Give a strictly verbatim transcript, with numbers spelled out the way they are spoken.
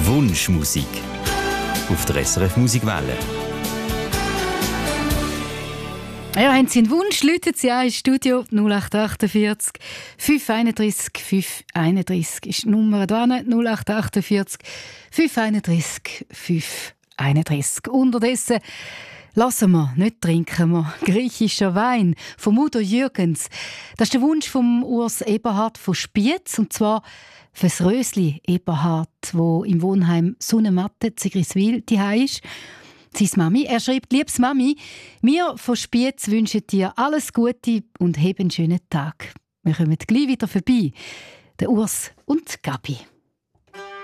Wunschmusik auf der S R F Musikwelle. Ja, haben Sie einen Wunsch, läuten Sie an ins Studio null acht achtundvierzig fünf einunddreißig fünf einunddreißig ist die Nummer da, null acht achtundvierzig fünf einunddreißig fünf einunddreißig. Unterdessen lassen wir, nicht trinken wir, griechischer Wein von Udo Jürgens. Das ist der Wunsch von Urs Eberhard von Spiez, und zwar fürs Rösli Eberhard, wo im Wohnheim Sonnenmatte Zigriswil daheim ist. Seine Mami, er schreibt: «Liebes Mami, wir von Spiez wünschen dir alles Gute und haben einen schönen Tag. Wir kommen gleich wieder vorbei. Der Urs und Gabi.»